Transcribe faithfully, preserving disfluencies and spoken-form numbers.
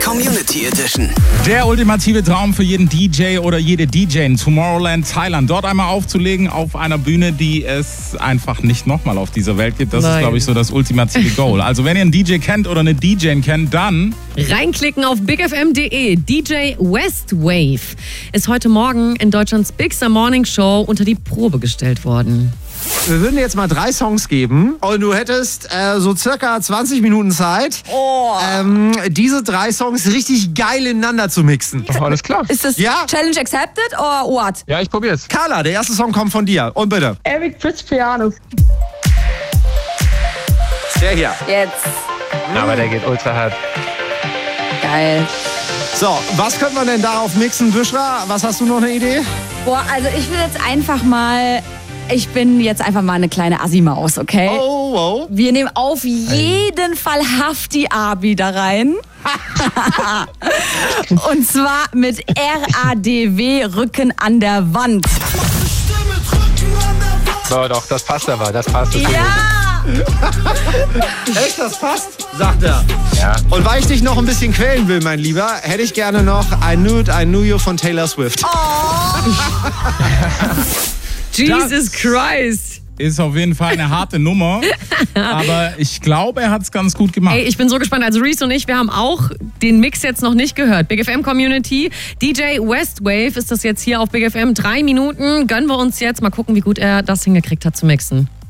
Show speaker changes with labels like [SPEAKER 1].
[SPEAKER 1] Community Edition.
[SPEAKER 2] Der ultimative Traum für jeden D J oder jede D J in Tomorrowland, Thailand. Dort einmal aufzulegen auf einer Bühne, die es einfach nicht nochmal auf dieser Welt gibt. Das Nein. ist, glaube ich, so das ultimative Goal. Also wenn ihr einen D J kennt oder eine D J kennt, dann...
[SPEAKER 3] reinklicken auf big f m punkt d e. D J Westwave ist heute Morgen in Deutschlands Big Star Morning Show unter die Probe gestellt worden.
[SPEAKER 4] Wir würden dir jetzt mal drei Songs geben und du hättest äh, so circa zwanzig Minuten Zeit, oh. ähm, diese drei Songs richtig geil ineinander zu mixen.
[SPEAKER 5] Oh, alles klar.
[SPEAKER 6] Ist das ja? Challenge accepted or what?
[SPEAKER 5] Ja, ich probier's.
[SPEAKER 4] Carla, der erste Song kommt von dir. Und bitte.
[SPEAKER 7] Eric Pritz Piano.
[SPEAKER 4] Der hier.
[SPEAKER 6] Jetzt.
[SPEAKER 5] Aber der geht ultra hart.
[SPEAKER 6] Geil.
[SPEAKER 4] So, was könnte man denn darauf mixen, Büschra? Was hast du noch eine Idee?
[SPEAKER 6] Boah, also ich will jetzt einfach mal... Ich bin jetzt einfach mal eine kleine Assi-Maus, okay?
[SPEAKER 4] Oh, oh.
[SPEAKER 6] Wir nehmen auf jeden Fall Hafti Abi da rein. Und zwar mit R A D W, Rücken an der Wand.
[SPEAKER 5] So, doch, das passt aber, das passt. Das
[SPEAKER 6] ja!
[SPEAKER 4] Echt, das passt? Sagt er.
[SPEAKER 5] Ja.
[SPEAKER 4] Und weil ich dich noch ein bisschen quälen will, mein Lieber, hätte ich gerne noch I Knew It, I Knew You von Taylor Swift.
[SPEAKER 6] Oh.
[SPEAKER 3] Jesus Christ.
[SPEAKER 2] Ist auf jeden Fall eine harte Nummer, aber ich glaube, er hat es ganz gut gemacht.
[SPEAKER 3] Ey, ich bin so gespannt. Also Reese und ich, wir haben auch den Mix jetzt noch nicht gehört. Big F M Community, D J Westwave ist das jetzt hier auf Big F M. Drei Minuten gönnen wir uns jetzt. Mal gucken, wie gut er das hingekriegt hat zu mixen.